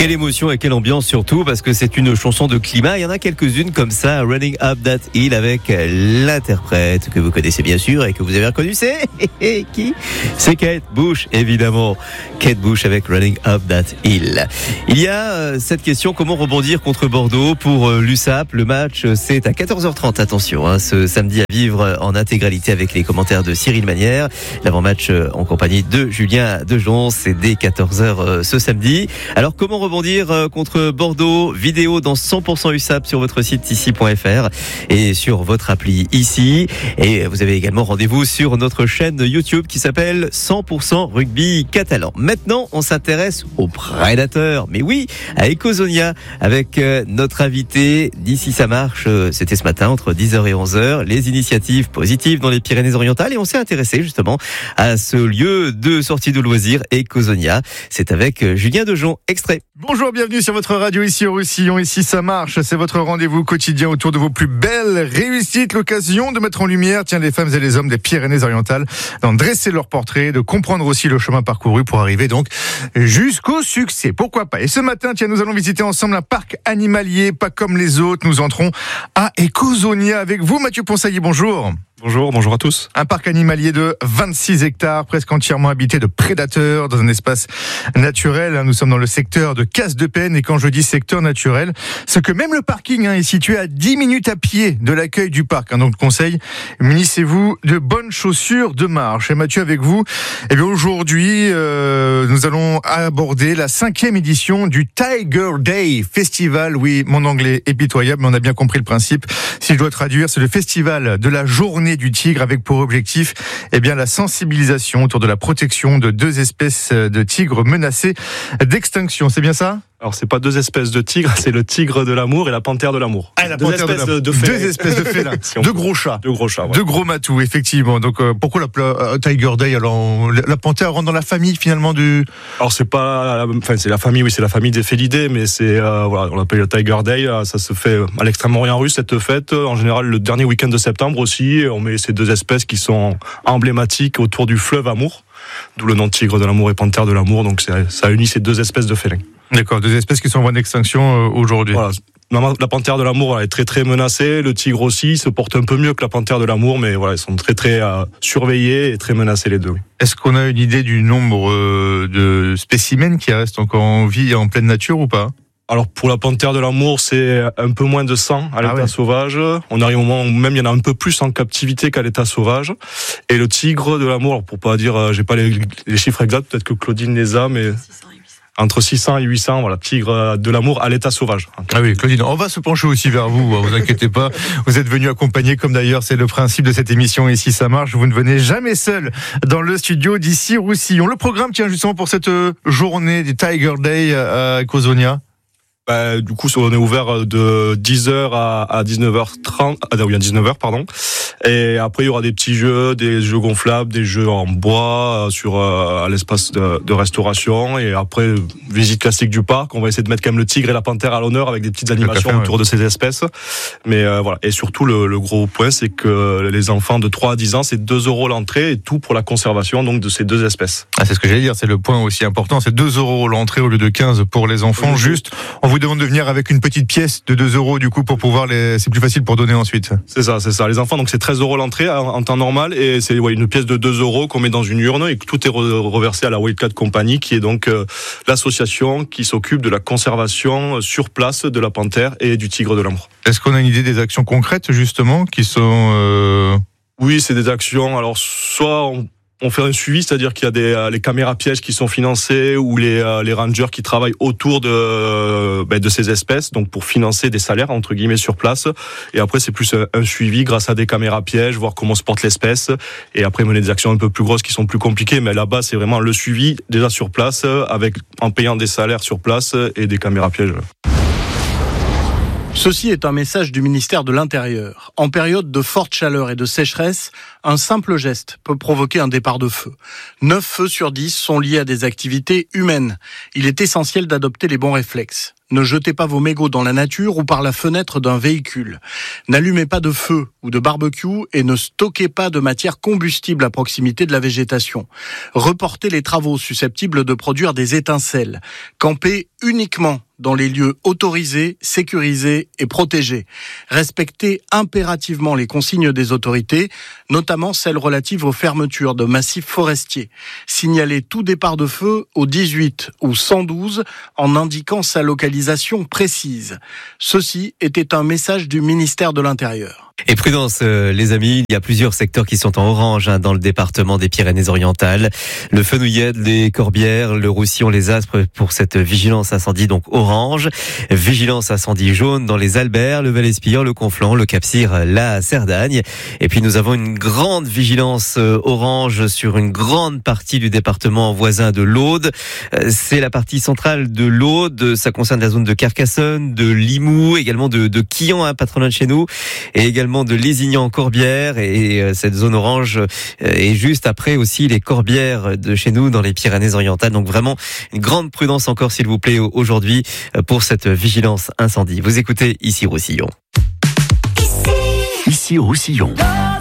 Quelle émotion et quelle ambiance surtout, parce que c'est une chanson de climat. Il y en a quelques-unes comme ça, Running Up That Hill, avec l'interprète que vous connaissez bien sûr et que vous avez reconnu, c'est qui ? C'est Kate Bush, évidemment. Kate Bush avec Running Up That Hill. Il y a cette question, comment rebondir contre Bordeaux pour l'USAP ? Le match, c'est à 14h30, attention, ce samedi à vivre en intégralité avec les commentaires de Cyril Manière. L'avant-match en compagnie de Julien Dejon, c'est dès 14h ce samedi. Alors comment rebondir contre Bordeaux? Vidéo dans 100% USAP sur votre site ici.fr et sur votre appli ici. Et vous avez également rendez-vous sur notre chaîne YouTube qui s'appelle 100% Rugby Catalan. Maintenant, on s'intéresse aux prédateurs. Mais oui, à Ecosonia avec notre invité d'ici ça marche. C'était ce matin entre 10h et 11h. Les initiatives positives dans les Pyrénées-Orientales. Et on s'est intéressé justement à ce lieu de sortie de loisirs, Ecosonia. C'est avec Julien Dejon, extrait. Bonjour, bienvenue sur votre radio ici au Roussillon. Ici ça marche, c'est votre rendez-vous quotidien autour de vos plus belles réussites. L'occasion de mettre en lumière, les femmes et les hommes des Pyrénées-Orientales, d'en dresser leur portrait, de comprendre aussi le chemin parcouru pour arriver donc jusqu'au succès. Pourquoi pas? Et ce matin, nous allons visiter ensemble un parc animalier, pas comme les autres. Nous entrons à Ecosonia avec vous, Mathieu Ponsailly. Bonjour. Bonjour à tous. Un parc animalier de 26 hectares, presque entièrement habité de prédateurs, dans un espace naturel. Nous sommes dans le secteur de Casse-de-Penne, et quand je dis secteur naturel, c'est que même le parking est situé à 10 minutes à pied de l'accueil du parc. Donc, conseil, munissez-vous de bonnes chaussures de marche. Et Mathieu, avec vous, aujourd'hui, nous allons aborder la 5e édition du Tiger Day Festival. Oui, mon anglais est pitoyable, mais on a bien compris le principe. Si je dois traduire, c'est le festival de la journée du tigre, avec pour objectif la sensibilisation autour de la protection de 2 espèces de tigres menacées d'extinction. C'est bien ça ? Alors, c'est pas 2 espèces de tigres, c'est le tigre de l'amour et la panthère de l'amour. Ah, la panthère de l'amour. 2 espèces de félins. Si 2 gros chats. 2 gros chats, ouais. 2 gros matous, effectivement. Donc, pourquoi la Tiger Day? Alors, la panthère rentre dans la famille, finalement, du... Alors, c'est la famille, oui, c'est la famille des félidés, mais c'est, on l'appelle le Tiger Day. Ça se fait à l'Extrême-Orient russe, cette fête. En général, le dernier week-end de septembre aussi. On met ces 2 espèces qui sont emblématiques autour du fleuve Amour. D'où le nom de tigre de l'amour et panthère de l'amour. Donc, ça unit ces 2 espèces de félins. D'accord, 2 espèces qui sont en voie d'extinction aujourd'hui. Voilà. La panthère de l'amour, elle est très très menacée. Le tigre aussi se porte un peu mieux que la panthère de l'amour, mais voilà, ils sont très très surveillés et très menacés les deux. Oui. Est-ce qu'on a une idée du nombre de spécimens qui restent encore en vie en pleine nature ou pas? Alors pour la panthère de l'amour, c'est un peu moins de 100 à l'état sauvage. On arrive au moment où même il y en a un peu plus en captivité qu'à l'état sauvage. Et le tigre de l'amour, alors pour pas dire, j'ai pas les chiffres exacts, peut-être que Claudine les a, mais... Entre 600 et 800, voilà, tigre de l'amour à l'état sauvage. Ah oui, Claudine, on va se pencher aussi vers vous, vous inquiétez pas. Vous êtes venu accompagner, comme d'ailleurs c'est le principe de cette émission Ici ça marche, vous ne venez jamais seul dans le studio d'ici Roussillon. Le programme tient justement pour cette journée du Tiger Day à Ecosonia. Du coup, on est ouvert de 10h à 19h30, à 19h, pardon. Et après, il y aura des petits jeux, des jeux gonflables, des jeux en bois à l'espace de restauration. Et après, visite classique du parc. On va essayer de mettre quand même le tigre et la panthère à l'honneur avec des petites animations autour de ces espèces. Mais voilà. Et surtout, le gros point, c'est que les enfants de 3 à 10 ans, c'est 2 € l'entrée et tout pour la conservation donc de ces 2 espèces. Ah, c'est ce que j'allais dire. C'est le point aussi important. C'est 2 € l'entrée au lieu de 15 pour les enfants. Juste, on vous demande de venir avec une petite pièce de 2 € du coup pour pouvoir c'est plus facile pour donner ensuite. C'est ça. Les enfants, donc c'est 13 € l'entrée en temps normal et c'est une pièce de 2 € qu'on met dans une urne et que tout est reversé à la Wildcat Company qui est donc l'association qui s'occupe de la conservation sur place de la panthère et du tigre de l'amour. Est-ce qu'on a une idée des actions concrètes justement qui sont... Oui, c'est des actions. Alors soit on fait un suivi, c'est-à-dire qu'il y a les caméras pièges qui sont financées ou les rangers qui travaillent autour de ces espèces, donc pour financer des salaires entre guillemets sur place. Et après c'est plus un suivi grâce à des caméras pièges, voir comment se porte l'espèce. Et après mener des actions un peu plus grosses qui sont plus compliquées. Mais là-bas c'est vraiment le suivi déjà sur place en payant des salaires sur place et des caméras pièges. Ceci est un message du ministère de l'Intérieur. En période de forte chaleur et de sécheresse, un simple geste peut provoquer un départ de feu. 9 feux sur 10 sont liés à des activités humaines. Il est essentiel d'adopter les bons réflexes. Ne jetez pas vos mégots dans la nature ou par la fenêtre d'un véhicule. N'allumez pas de feu ou de barbecue et ne stockez pas de matière combustible à proximité de la végétation. Reportez les travaux susceptibles de produire des étincelles. Campez uniquement dans les lieux autorisés, sécurisés et protégés. Respectez impérativement les consignes des autorités, notamment celles relatives aux fermetures de massifs forestiers. Signalez tout départ de feu au 18 ou 112 en indiquant sa localisation précise. Ceci était un message du ministère de l'Intérieur. Et prudence, les amis, il y a plusieurs secteurs qui sont en orange dans le département des Pyrénées-Orientales. Le Fenouillède, les Corbières, le Roussillon, les Aspres pour cette vigilance incendie, donc orange. Vigilance incendie jaune dans les Albert, le Val-Espillon, le Conflans, le Cap-Cyr, la Cerdagne. Et puis nous avons une grande vigilance orange sur une grande partie du département voisin de l'Aude. C'est la partie centrale de l'Aude. Ça concerne la zone de Carcassonne, de Limoux, également de Quillan, pas trop loin de chez nous, et également de Lézignan-Corbières, et cette zone orange est juste après aussi les Corbières de chez nous dans les Pyrénées-Orientales. Donc vraiment une grande prudence encore s'il vous plaît aujourd'hui pour cette vigilance incendie. Vous écoutez ici Roussillon. Ici Roussillon.